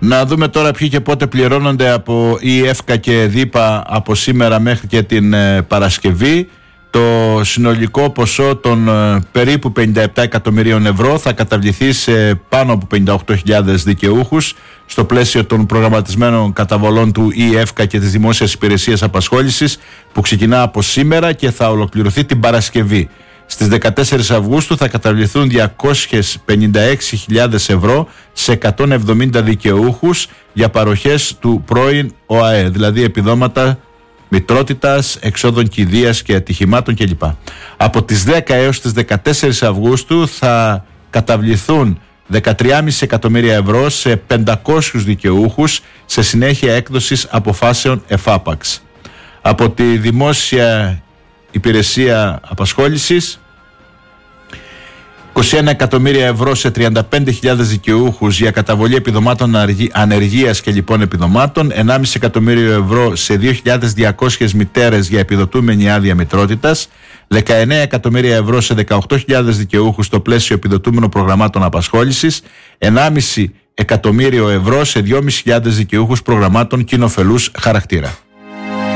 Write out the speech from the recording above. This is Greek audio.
Να δούμε τώρα ποιοι και πότε πληρώνονται από η ΕΦΚΑ και ΔΥΠΑ από σήμερα μέχρι και την Παρασκευή. Το συνολικό ποσό των περίπου 57 εκατομμυρίων ευρώ θα καταβληθεί σε πάνω από 58.000 δικαιούχους στο πλαίσιο των προγραμματισμένων καταβολών του ΕΦΚΑ και της Δημόσιας Υπηρεσίας Απασχόλησης, που ξεκινά από σήμερα και θα ολοκληρωθεί την Παρασκευή. Στις 14 Αυγούστου θα καταβληθούν 256.000 ευρώ σε 170 δικαιούχους για παροχές του πρώην ΟΑΕ, δηλαδή επιδόματα μητρότητας, εξόδων κηδείας και ατυχημάτων κλπ. Από τις 10 έως τις 14 Αυγούστου θα καταβληθούν 13,5 εκατομμύρια ευρώ σε 500 δικαιούχους σε συνέχεια έκδοσης αποφάσεων ΕΦΑΠΑΞ. Από τη Δημόσια Υπηρεσία Απασχόλησης, 21 εκατομμύρια ευρώ σε 35.000 δικαιούχους για καταβολή επιδομάτων ανεργίας και λοιπόν επιδομάτων, 1,5 εκατομμύριο ευρώ σε 2.200 μητέρες για επιδοτούμενη άδεια μητρότητας, 19 εκατομμύρια ευρώ σε 18.000 δικαιούχους στο πλαίσιο επιδοτούμενων προγραμμάτων απασχόλησης, 1,5 εκατομμύριο ευρώ σε 2.500 δικαιούχους προγραμμάτων κοινοφελούς χαρακτήρα.